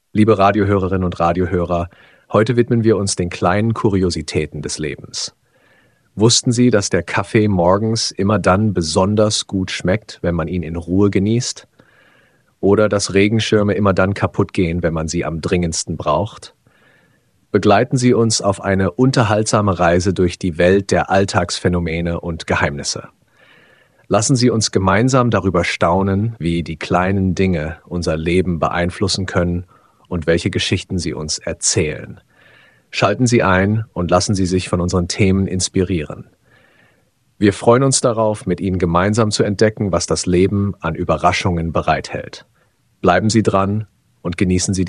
Liebe Radiohörerinnen und Radiohörer, heute widmen wir uns den kleinen Kuriositäten des Lebens. Wussten Sie, dass der Kaffee morgens immer dann besonders gut schmeckt, wenn man ihn in Ruhe genießt? Oder dass Regenschirme immer dann kaputt gehen, wenn man sie am dringendsten braucht? Begleiten Sie uns auf eine unterhaltsame Reise durch die Welt der Alltagsphänomene und Geheimnisse. Lassen Sie uns gemeinsam darüber staunen, wie die kleinen Dinge unser Leben beeinflussen können und welche Geschichten sie uns erzählen. Schalten Sie ein und lassen Sie sich von unseren Themen inspirieren. Wir freuen uns darauf, mit Ihnen gemeinsam zu entdecken, was das Leben an Überraschungen bereithält. Bleiben Sie dran und genießen Sie